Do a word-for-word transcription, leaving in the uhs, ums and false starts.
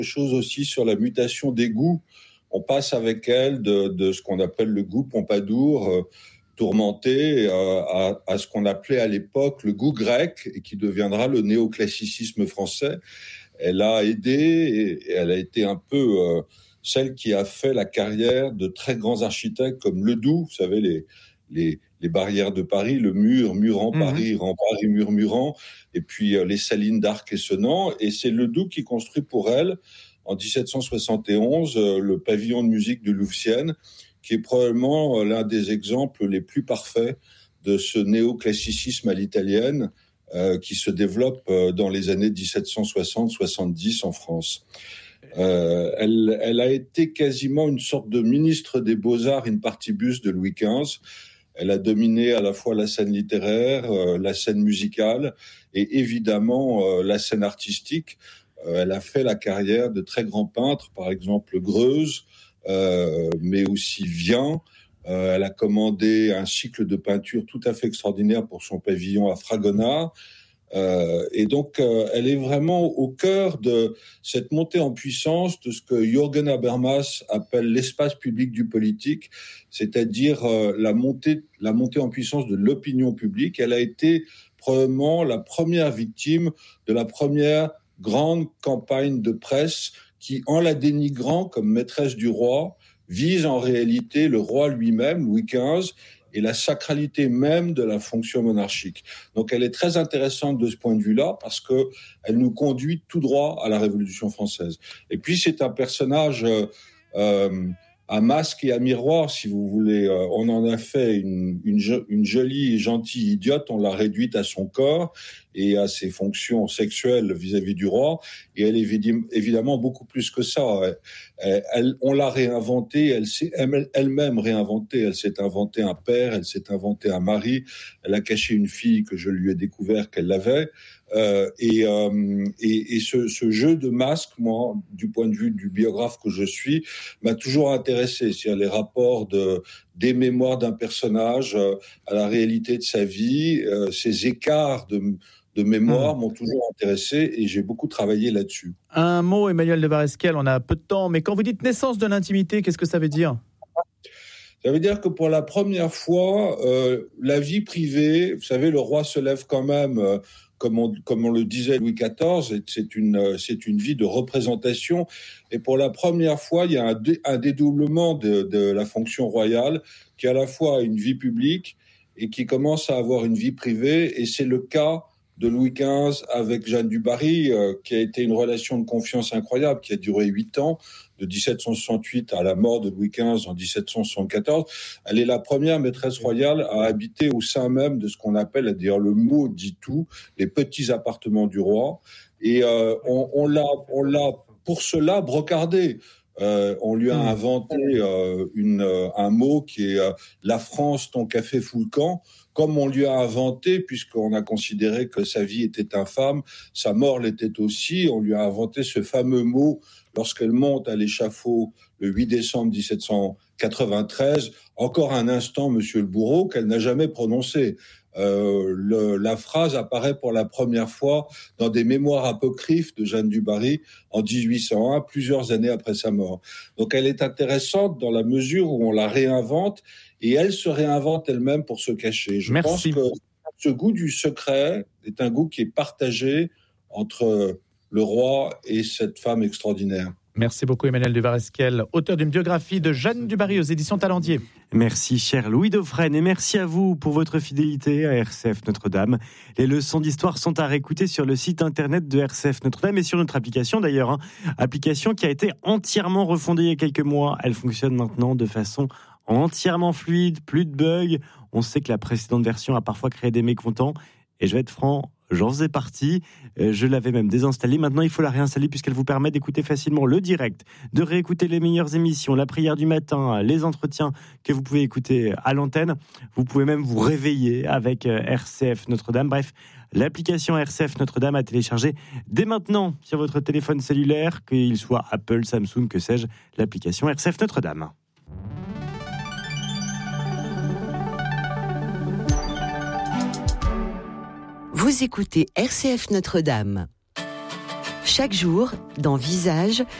chose aussi sur la mutation des goûts. On passe avec elle de, de ce qu'on appelle le goût Pompadour, euh, tourmenté, euh, à, à ce qu'on appelait à l'époque le goût grec, et qui deviendra le néoclassicisme français. Elle a aidé, et elle a été un peu euh, celle qui a fait la carrière de très grands architectes comme Ledoux, vous savez, les, les, les barrières de Paris, le mur, murant Paris, mmh. rend Paris murmurant, et puis euh, les salines d'Arc-et-Senans. Et c'est Ledoux qui construit pour elle, en dix-sept cent soixante et onze, euh, le pavillon de musique de Louvciennes, qui est probablement euh, l'un des exemples les plus parfaits de ce néoclassicisme à l'italienne, euh, qui se développe euh, dans les années dix-sept cent soixante soixante-dix en France. Euh, elle, elle a été quasiment une sorte de ministre des Beaux-Arts in partibus de Louis quinze. Elle a dominé à la fois la scène littéraire, euh, la scène musicale et évidemment euh, la scène artistique. Euh, elle a fait la carrière de très grands peintres, par exemple Greuze, euh, mais aussi Vien. Euh, elle a commandé un cycle de peinture tout à fait extraordinaire pour son pavillon à Fragonard. Euh, et donc, euh, elle est vraiment au cœur de cette montée en puissance de ce que Jürgen Habermas appelle l'espace public du politique, c'est-à-dire euh, la montée, la montée en puissance de l'opinion publique. Elle a été probablement la première victime de la première grande campagne de presse qui, en la dénigrant comme maîtresse du roi, vise en réalité le roi lui-même, Louis quinze, et la sacralité même de la fonction monarchique. Donc elle est très intéressante de ce point de vue-là, parce que elle nous conduit tout droit à la Révolution française. Et puis c'est un personnage euh, euh, à masque et à miroir, si vous voulez. Euh, on en a fait une, une, une jolie et gentille idiote, on l'a réduite à son corps et à ses fonctions sexuelles vis-à-vis du roi, et elle est évidemment beaucoup plus que ça. Elle, elle, on l'a réinventée, elle s'est elle, elle-même réinventée, elle s'est inventée un père, elle s'est inventée un mari, elle a caché une fille que je lui ai découvert qu'elle l'avait, euh, et, euh, et, et ce, ce jeu de masque, moi, du point de vue du biographe que je suis, m'a toujours intéressé, c'est-à-dire les rapports de, des mémoires d'un personnage euh, à la réalité de sa vie, euh, ces écarts de de mémoire m'ont toujours intéressé et j'ai beaucoup travaillé là-dessus. Un mot, Emmanuel de Varesquiel, on a peu de temps, mais quand vous dites naissance de l'intimité, qu'est-ce que ça veut dire ? Ça veut dire que pour la première fois, euh, la vie privée, vous savez, le roi se lève quand même, euh, comme, on, comme on le disait Louis quatorze, c'est une, euh, c'est une vie de représentation. Et pour la première fois, il y a un, dé, un dédoublement de, de la fonction royale, qui est à la fois une vie publique et qui commence à avoir une vie privée. Et c'est le cas de Louis quinze avec Jeanne du Barry, euh, qui a été une relation de confiance incroyable, qui a duré huit ans, de dix-sept cent soixante-huit à la mort de Louis quinze en dix-sept cent soixante-quatorze. Elle est la première maîtresse royale à habiter au sein même de ce qu'on appelle, d'ailleurs le mot dit tout, les petits appartements du roi. Et euh, on, on, l'a, on l'a pour cela brocardé. Euh, on lui a inventé euh, une, euh, un mot qui est euh, « La France, ton café fout le camp », comme on lui a inventé, puisqu'on a considéré que sa vie était infâme, sa mort l'était aussi, on lui a inventé ce fameux mot lorsqu'elle monte à l'échafaud le huit décembre dix-sept cent quatre-vingt-treize, encore un instant, monsieur le bourreau, qu'elle n'a jamais prononcé. Euh, le, la phrase apparaît pour la première fois dans des mémoires apocryphes de Jeanne du Barry en dix-huit cent un, plusieurs années après sa mort. Donc elle est intéressante dans la mesure où on la réinvente et elle se réinvente elle-même pour se cacher. Je Merci. pense que ce goût du secret est un goût qui est partagé entre le roi et cette femme extraordinaire. Merci beaucoup Emmanuel de Varesquiel, auteur d'une biographie de Jeanne du Barry aux éditions Talendier. Merci cher Louis Dauphren et merci à vous pour votre fidélité à R C F Notre-Dame. Les leçons d'histoire sont à réécouter sur le site internet de R C F Notre-Dame et sur notre application d'ailleurs, hein. Application qui a été entièrement refondée il y a quelques mois. Elle fonctionne maintenant de façon entièrement fluide, plus de bugs. On sait que la précédente version a parfois créé des mécontents et je vais être franc, j'en faisais partie, je l'avais même désinstallée. Maintenant, il faut la réinstaller puisqu'elle vous permet d'écouter facilement le direct, de réécouter les meilleures émissions, la prière du matin, les entretiens que vous pouvez écouter à l'antenne. Vous pouvez même vous réveiller avec R C F Notre-Dame. Bref, l'application R C F Notre-Dame à télécharger dès maintenant sur votre téléphone cellulaire, qu'il soit Apple, Samsung, que sais-je, l'application R C F Notre-Dame. Vous écoutez R C F Notre-Dame. Chaque jour, dans Visage,